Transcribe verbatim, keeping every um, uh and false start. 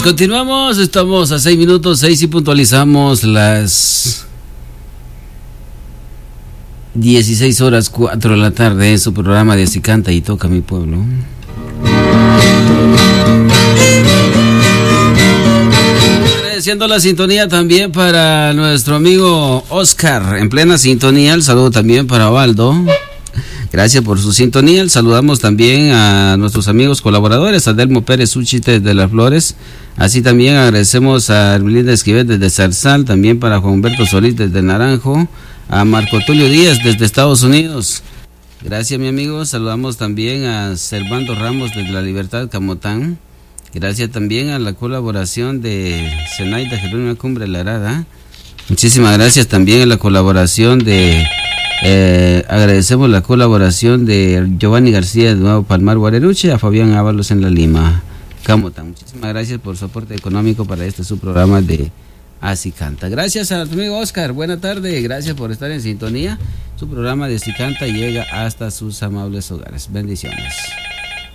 Continuamos, continuamos. Estamos a seis minutos, seis y puntualizamos las dieciséis horas cuatro de la tarde en su programa de Así Canta y Toca Mi Pueblo. Agradeciendo la sintonía también para nuestro amigo Oscar, en plena sintonía. El saludo también para Waldo. Gracias por su sintonía. Saludamos también a nuestros amigos colaboradores, a Delmo Pérez Uchite de Las Flores. Así también agradecemos a Ermelinda Esquivel desde Zarzal, también para Juan Humberto Solís desde Naranjo, a Marco Tulio Díaz desde Estados Unidos. Gracias, mi amigo. Saludamos también a Servando Ramos desde La Libertad, Camotán. Gracias también a la colaboración de Zenaida Jerónima Cumbre Larada. Muchísimas gracias también a la colaboración de... Eh, agradecemos la colaboración de Giovanni García de Nuevo Palmar Guareruche, a Fabián Ábalos en La Lima, Camotán. Muchísimas gracias por su aporte económico para este su programa de Así Canta. Gracias a tu amigo Oscar, buena tarde, gracias por estar en sintonía. Su programa de Así Canta llega hasta sus amables hogares. Bendiciones.